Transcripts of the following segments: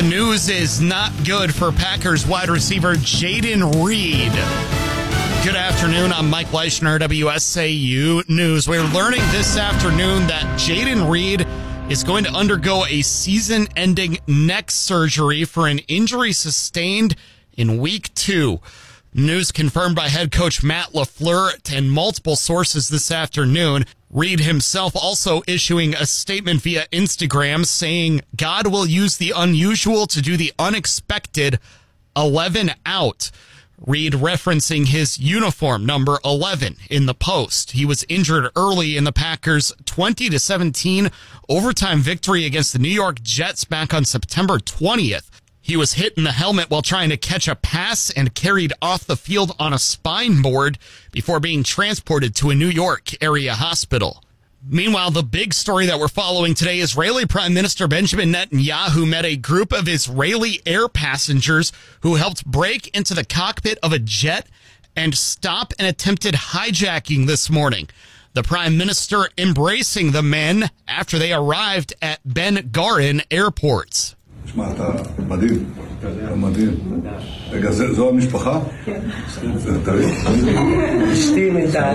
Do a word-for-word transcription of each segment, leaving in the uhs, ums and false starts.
news is not good for Packers wide receiver Jayden Reed. Good afternoon. I'm Mike Leishner, W S A U News. We're learning this afternoon that Jayden Reed is going to undergo a season-ending neck surgery for an injury sustained in week two. News confirmed by head coach Matt LaFleur and multiple sources this afternoon. Reed himself also issuing a statement via Instagram saying God will use the unusual to do the unexpected. eleven out. Reed referencing his uniform number eleven in the post. He was injured early in the Packers' twenty to seventeen overtime victory against the New York Jets back on September twentieth. He was hit in the helmet while trying to catch a pass and carried off the field on a spine board before being transported to a New York area hospital. Meanwhile, the big story that we're following today, Israeli Prime Minister Benjamin Netanyahu met a group of Israeli air passengers who helped break into the cockpit of a jet and stop an attempted hijacking this morning. The Prime Minister embracing the men after they arrived at Ben Gurion Airport. תשמע, אתה מדהים, אתה מדהים. רגע, זו המשפחה? זה טרי? אשתי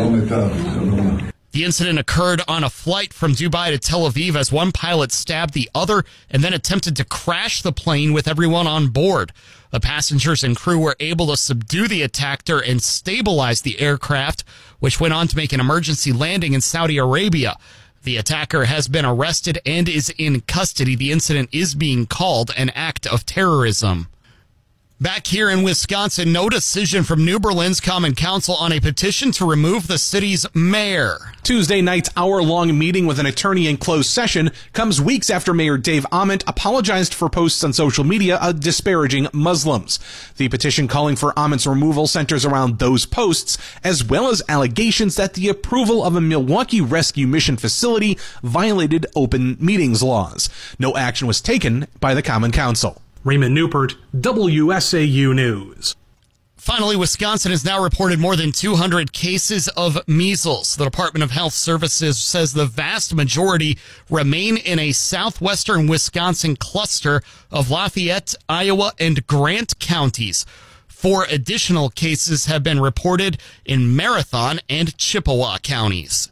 מתה. The incident occurred on a flight from Dubai to Tel Aviv as one pilot stabbed the other and then attempted to crash the plane with everyone on board. The passengers and crew were able to subdue the attacker and stabilize the aircraft, which went on to make an emergency landing in Saudi Arabia. The attacker has been arrested and is in custody. The incident is being called an act of terrorism. Back here in Wisconsin, no decision from New Berlin's Common Council on a petition to remove the city's mayor. Tuesday night's hour-long meeting with an attorney in closed session comes weeks after Mayor Dave Ament apologized for posts on social media uh, disparaging Muslims. The petition calling for Ament's removal centers around those posts, as well as allegations that the approval of a Milwaukee Rescue Mission facility violated open meetings laws. No action was taken by the Common Council. Raymond Newport, W S A U News. Finally, Wisconsin has now reported more than two hundred cases of measles. The Department of Health Services says the vast majority remain in a southwestern Wisconsin cluster of Lafayette, Iowa, and Grant counties. Four additional cases have been reported in Marathon and Chippewa counties.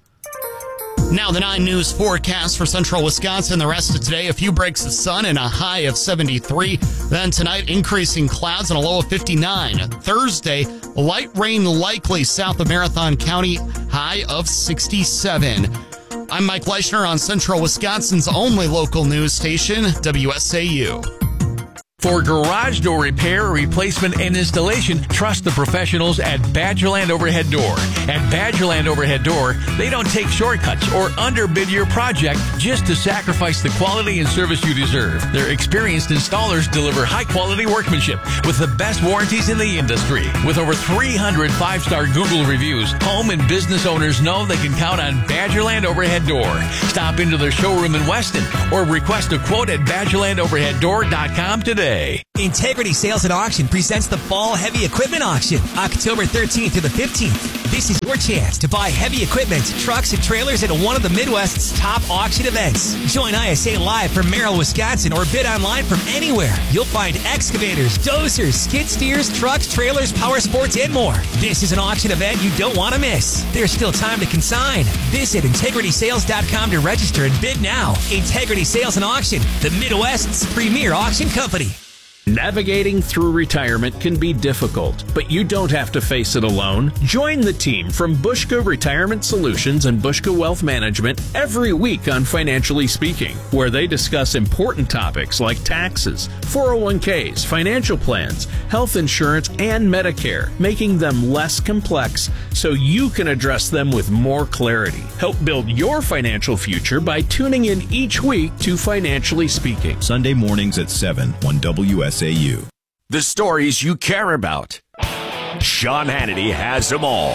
Now the nine News forecast for central Wisconsin. The rest of today, a few breaks of sun and a high of seventy-three. Then tonight, increasing clouds and a low of fifty-nine. Thursday, light rain likely south of Marathon County, high of sixty-seven. I'm Mike Leishner on central Wisconsin's only local news station, W S A U. For garage door repair, replacement, and installation, trust the professionals at Badgerland Overhead Door. At Badgerland Overhead Door, they don't take shortcuts or underbid your project just to sacrifice the quality and service you deserve. Their experienced installers deliver high-quality workmanship with the best warranties in the industry. With over three hundred five-star Google reviews, home and business owners know they can count on Badgerland Overhead Door. Stop into their showroom in Weston or request a quote at badgerland overhead door dot com today. Integrity Sales and Auction presents the Fall Heavy Equipment Auction, October thirteenth to the fifteenth. This is your chance to buy heavy equipment, trucks, and trailers at one of the Midwest's top auction events. Join I S A live from Merrill, Wisconsin, or bid online from anywhere. You'll find excavators, dozers, skid steers, trucks, trailers, power sports, and more. This is an auction event you don't want to miss. There's still time to consign. Visit integrity sales dot com to register and bid now. Integrity Sales and Auction, the Midwest's premier auction company. Navigating through retirement can be difficult, but you don't have to face it alone. Join the team from Bushka Retirement Solutions and Bushka Wealth Management every week on Financially Speaking, where they discuss important topics like taxes, four oh one k's, financial plans, health insurance, and Medicare, making them less complex so you can address them with more clarity. Help build your financial future by tuning in each week to Financially Speaking. Sunday mornings at seven on W S A U. The stories you care about. Sean Hannity has them all.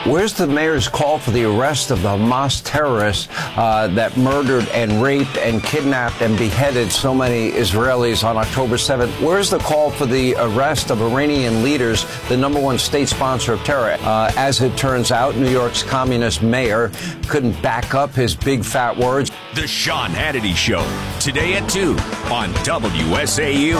Where's the mayor's call for the arrest of the Hamas terrorists uh, that murdered and raped and kidnapped and beheaded so many Israelis on October seventh? Where's the call for the arrest of Iranian leaders, the number one state sponsor of terror? Uh, as it turns out, New York's communist mayor couldn't back up his big fat words. The Sean Hannity Show, today at two on W S A U.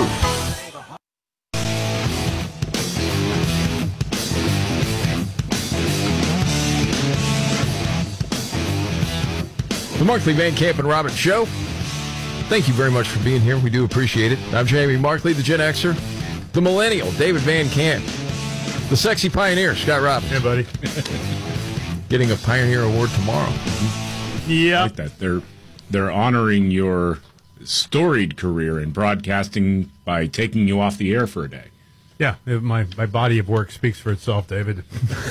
The Markley, Van Camp, and Robbins Show. Thank you very much for being here. We do appreciate it. I'm Jamie Markley, the Gen Xer, the Millennial, David Van Camp, the Sexy Pioneer, Scott Robbins. Hey, buddy. Getting a Pioneer Award tomorrow. Yeah. Like that. They're, they're honoring your storied career in broadcasting by taking you off the air for a day. Yeah, my, my body of work speaks for itself, David.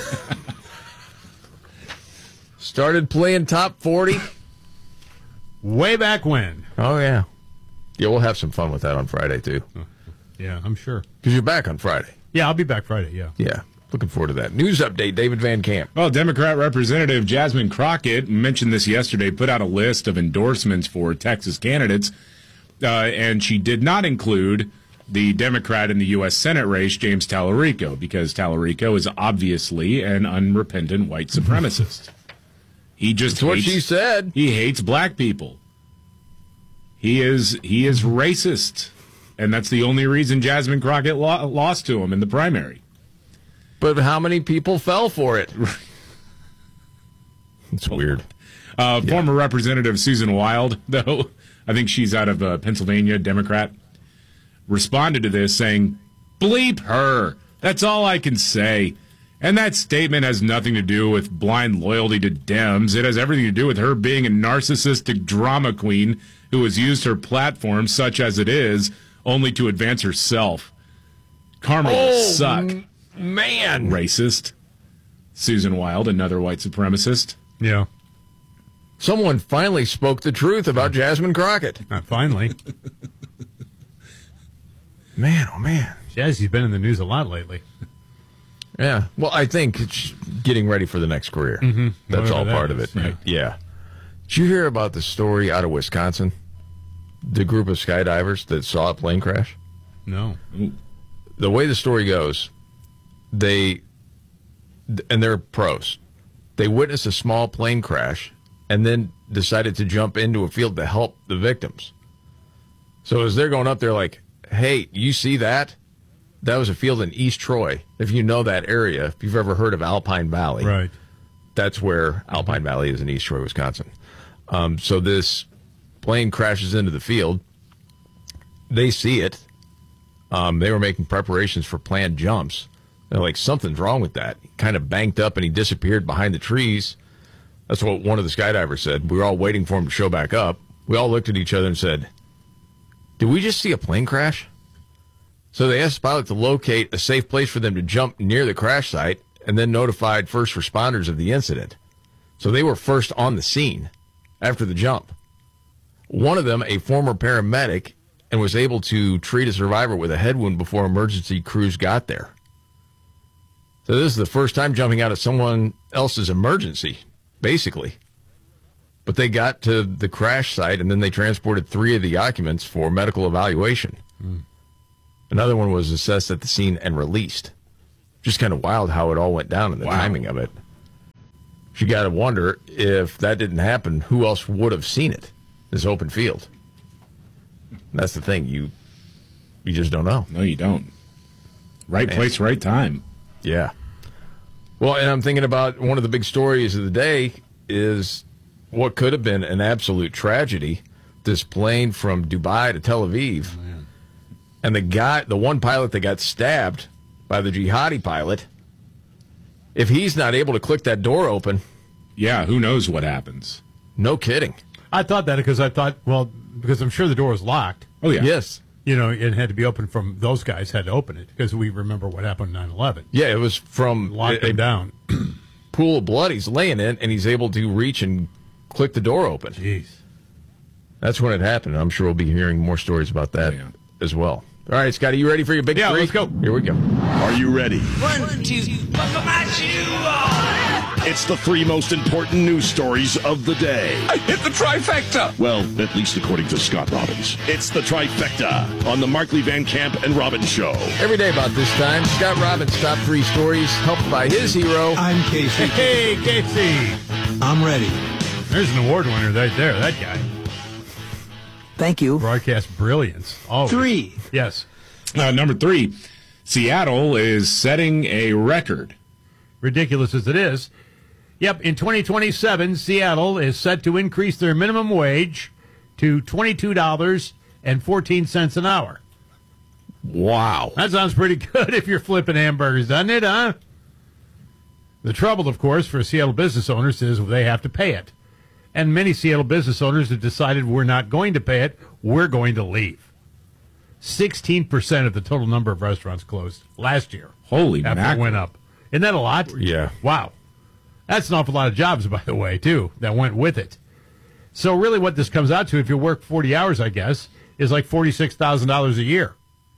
Started playing top forty. Way back when. Oh, yeah. Yeah, we'll have some fun with that on Friday, too. Yeah, I'm sure. Because you're back on Friday. Yeah, I'll be back Friday, yeah. Yeah, looking forward to that. News update, David Van Camp. Well, Democrat Representative Jasmine Crockett mentioned this yesterday, put out a list of endorsements for Texas candidates, uh, and she did not include the Democrat in the U S Senate race, James Tallarico, because Tallarico is obviously an unrepentant white supremacist. He just That's what hates, she said. He hates black people. He is he is racist, and that's the only reason Jasmine Crockett lo- lost to him in the primary. But how many people fell for it? It's weird. Uh, yeah. Former Representative Susan Wild, though, I think she's out of uh, Pennsylvania, Democrat, responded to this saying, "Bleep her. That's all I can say. And that statement has nothing to do with blind loyalty to Dems. It has everything to do with her being a narcissistic drama queen who has used her platform, such as it is, only to advance herself. Karma will oh, suck." M- man. Racist. Susan Wild, another white supremacist. Yeah. Someone finally spoke the truth about Jasmine Crockett. Not finally. Man, oh man. Jazzy's been in the news a lot lately. Yeah. Well, I think it's getting ready for the next career. Mm-hmm. That's Whatever all that part is, of it. yeah. Right? Yeah. Did you hear about the story out of Wisconsin? The group of skydivers that saw a plane crash? No. Ooh. The way the story goes, they, and they're pros, they witnessed a small plane crash and then decided to jump into a field to help the victims. So as they're going up, they're like, hey, you see that? That was a field in East Troy. If you know that area, if you've ever heard of Alpine Valley, Right. that's where Alpine Valley is in East Troy, Wisconsin. Um, so this plane crashes into the field. They see it. Um, they were making preparations for planned jumps. They're like, something's wrong with that. He kind of banked up and he disappeared behind the trees. That's what one of the skydivers said. We were all waiting for him to show back up. We all looked at each other and said, did we just see a plane crash? So they asked the pilot to locate a safe place for them to jump near the crash site and then notified first responders of the incident. So they were first on the scene after the jump. One of them, a former paramedic, and was able to treat a survivor with a head wound before emergency crews got there. So this is the first time jumping out of someone else's emergency, basically. But they got to the crash site, and then they transported three of the occupants for medical evaluation. Mm. Another one was assessed at the scene and released. Just kind of wild how it all went down and the wow. timing of it. You got to wonder if that didn't happen, who else would have seen it? This open field. That's the thing. You you just don't know. No, you don't. Right Man. place, right time. Yeah. Well, and I'm thinking about one of the big stories of the day is what could have been an absolute tragedy. This plane from Dubai to Tel Aviv. Oh, and the guy, the one pilot that got stabbed by the jihadi pilot, if he's not able to click that door open. Yeah, who knows what happens. No kidding. I thought that because I thought, well, because I'm sure the door was locked. Oh, yeah. Yes. You know, it had to be open from, those guys had to open it because we remember what happened on nine eleven. Yeah, it was from Locked a, him down. Pool of blood he's laying in, and he's able to reach and click the door open. Jeez. That's when it happened. I'm sure we'll be hearing more stories about that oh, yeah. as well. All right, Scotty, you ready for your big yeah, three? let's go. Here we go. Are you ready? One, two, buckle my shoe on. It's the three most important news stories of the day. I hit the trifecta. Well, at least according to Scott Robbins. It's the trifecta on the Markley Van Camp and Robbins Show. Every day about this time, Scott Robbins' top three stories, helped by his hero. I'm Casey. Hey, Casey. I'm ready. There's an award winner right there, that guy. Thank you. Broadcast brilliance. Always. Three. Yes. Uh, number three, Seattle is setting a record. Ridiculous as it is. Yep, in twenty twenty-seven, Seattle is set to increase their minimum wage to twenty-two dollars and fourteen cents an hour. Wow. That sounds pretty good if you're flipping hamburgers, doesn't it, huh? The trouble, of course, for Seattle business owners is they have to pay it. And many Seattle business owners have decided we're not going to pay it, we're going to leave. sixteen percent of the total number of restaurants closed last year. Holy after mackerel. it went up. Isn't that a lot? Yeah. Wow. That's an awful lot of jobs, by the way, too, that went with it. So really what this comes out to, if you work forty hours, I guess, is like forty-six thousand dollars a year.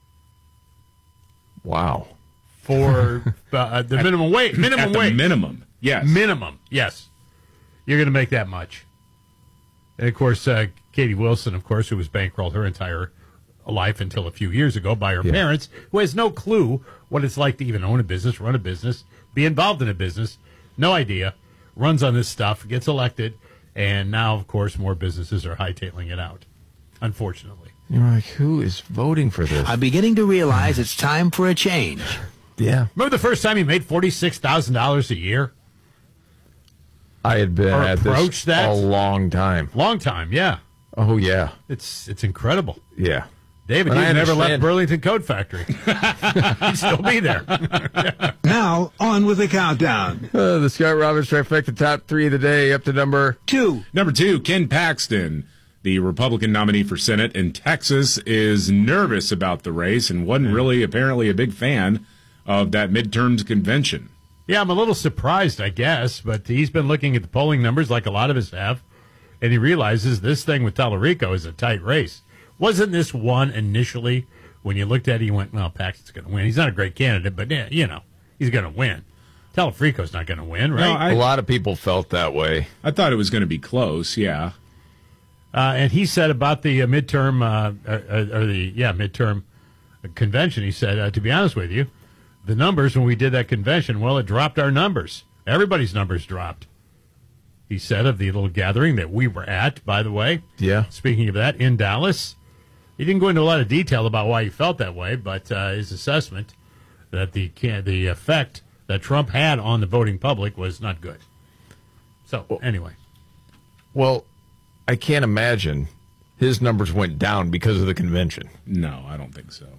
Wow. For uh, the minimum wage. Minimum At the wage. minimum, yes. Minimum, yes. You're going to make that much. And, of course, uh, Katie Wilson, of course, who was bankrolled her entire life until a few years ago by her Yeah. parents, who has no clue what it's like to even own a business, run a business, be involved in a business. No idea. Runs on this stuff, gets elected, and now, of course, more businesses are hightailing it out, unfortunately. You're like, who is voting for this? I'm beginning to realize it's time for a change. Yeah. Remember the first time you made forty-six thousand dollars a year? I had been Or at approach this that? a long time. Long time, yeah. Oh, yeah. It's it's incredible. Yeah. David, And you've I never left understand- Burlington Coat Factory. You'd still be there. Now, on with the countdown. Uh, the Scott Robbins trifecta top three of the day up to number two. Number two, Ken Paxton, the Republican nominee for Senate in Texas, is nervous about the race and wasn't really apparently a big fan of that midterms convention. Yeah, I'm a little surprised, I guess, but he's been looking at the polling numbers like a lot of us have, and he realizes this thing with Tallarico is a tight race. Wasn't this one initially, when you looked at it, you went, well, Paxton's going to win. He's not a great candidate, but, yeah, you know, he's going to win. Tallarico's not going to win, right? No, I- A lot of people felt that way. I thought it was going to be close, yeah. Uh, and he said about the uh, midterm, uh, or, or the, yeah, midterm convention, he said, uh, to be honest with you, the numbers when we did that convention, well, it dropped our numbers. Everybody's numbers dropped. He said of the little gathering that we were at, by the way. Yeah. Speaking of that, in Dallas. He didn't go into a lot of detail about why he felt that way, but uh, his assessment that the the effect that Trump had on the voting public was not good. So, anyway. Well, I can't imagine his numbers went down because of the convention. No, I don't think so.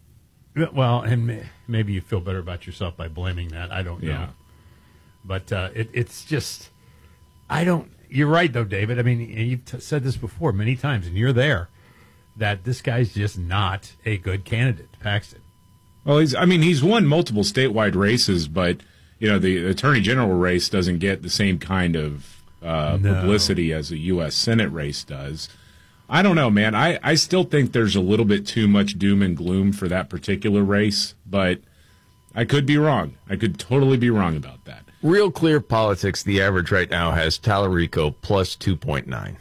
Well, and may- maybe you feel better about yourself by blaming that. I don't know. Yeah. But uh, it, it's just, I don't, you're right, though, David. I mean, you've t- said this before many times, and you're there, that this guy's just not a good candidate, Paxton. Well, he's, I mean, he's won multiple statewide races, but, you know, the Attorney General race doesn't get the same kind of uh, No. publicity as a U S Senate race does. I don't know, man. I, I still think there's a little bit too much doom and gloom for that particular race, but I could be wrong. I could totally be wrong about that. Real Clear Politics, the average right now has Tallarico plus two point nine.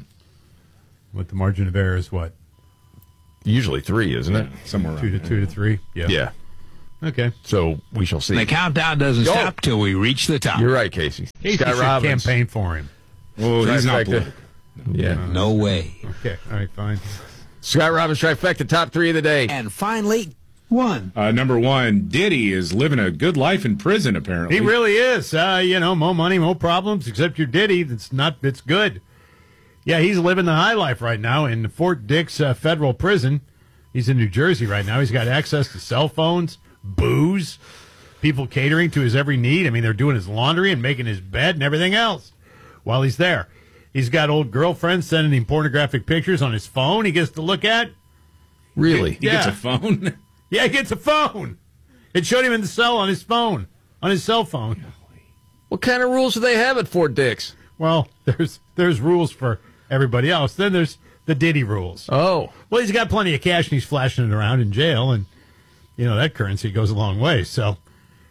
What the margin of error is what? Usually three, isn't it? Somewhere around Two to there. two to three? Yeah. Yeah. Okay. So we shall see. The countdown doesn't Go. stop till we reach the top. You're right, Casey. Casey Scott should Robbins. campaign for him. Oh, he's not Trifecta. political. Yeah. No way. Okay. All right, fine. Scott Robbins trifecta, top three of the day. And finally, one. Uh, number one, Diddy is living a good life in prison, apparently. He really is. Uh, you know, more money, more problems, except your Diddy. It's not, it's good. Yeah, he's living the high life right now in Fort Dix uh, Federal Prison. He's in New Jersey right now. He's got access to cell phones, booze, people catering to his every need. I mean, they're doing his laundry and making his bed and everything else while he's there. He's got old girlfriends sending him pornographic pictures on his phone he gets to look at. Really? He gets a phone? Yeah, he gets a phone. It showed him in the cell on his phone, on his cell phone. What kind of rules do they have at Fort Dix? Well, there's there's rules for everybody else. Then there's the Diddy rules. Oh. Well, he's got plenty of cash and he's flashing it around in jail, and you know that currency goes a long way. So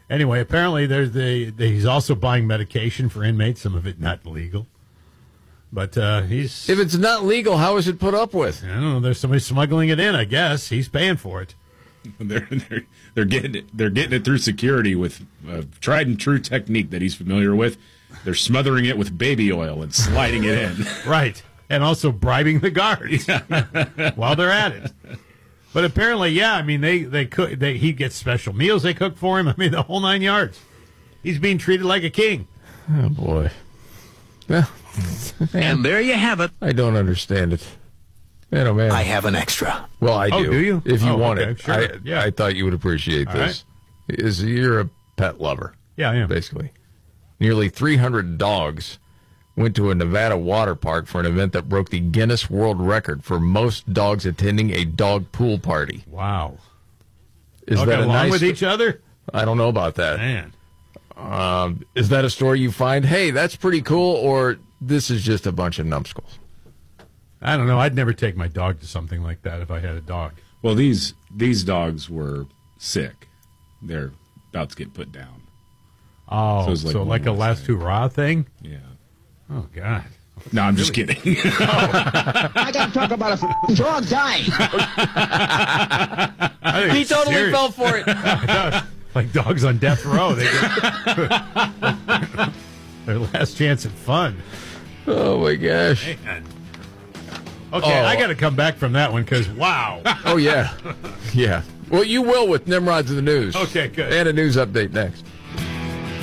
Anyway, apparently there's the, the he's also buying medication for inmates. Some of it not legal, but uh, he's if it's not legal, how is it put up with? I don't know. There's somebody smuggling it in. I guess he's paying for it. They're they're, they're getting it. They're getting it through security with a tried and true technique that he's familiar with. They're smothering it with baby oil and sliding it in. Right, and also bribing the guards while they're at it. But apparently, yeah, I mean, they they cook. They, he gets special meals they cook for him. I mean, the whole nine yards. He's being treated like a king. Oh boy. Well, and there you have it. I don't understand it. Man, oh man. I have an extra. Well, I do. Oh, do you? If you oh, want okay, it, sure. I, yeah. I thought you would appreciate All this. Right. Is you're a pet lover? Yeah, I am. Basically, nearly three hundred dogs went to a Nevada water park for an event that broke the Guinness World Record for most dogs attending a dog pool party. Wow. Is All that got a along nice with each other? I don't know about that. Man. Um, is that a story you find, hey, that's pretty cool, or this is just a bunch of numbskulls? I don't know. I'd never take my dog to something like that if I had a dog. Well, these these dogs were sick. They're about to get put down. Oh, So it's so like like, one a less last hurrah thing? Yeah. Oh, God. No, I'm just kidding. I got to talk about a f- dog dying. He totally serious. fell for it. Like dogs on death row. They get their last chance at fun. Oh, my gosh. Man. Okay, Oh. I got to come back from that one because, wow. Oh, yeah. Yeah. Well, you will with Nimrods in the News. Okay, good. And a news update next.